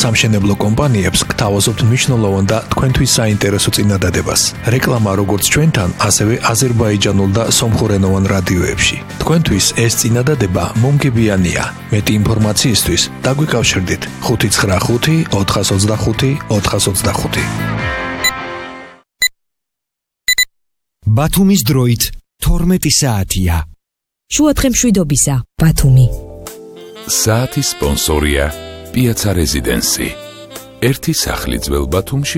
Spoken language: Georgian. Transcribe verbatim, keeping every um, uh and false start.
სამშენებლო კომპანიებს გთავაზობთ მნიშვნელოვან და თქვენთვის საინტერესო წინადადებას. რეკლამა როგორც ჩვენთან, ასევე აზერბაიჯანულ და სომხურენოვან რადიოებში. თქვენთვის ეს წინადადება მომგებიანია. მეტი ინფორმაციისთვის დაგვიკავშირდით ხუთი ცხრა ხუთი ოთხას ოცდახუთი ოთხას ოცდახუთი. ბათუმის დროით თორმეტი საათია. შუადღე მშვიდობისა, ბათუმი. საათის სპონსორია პიაცა რეზიდენსი. ერთი სახლი ძველ ბათუმში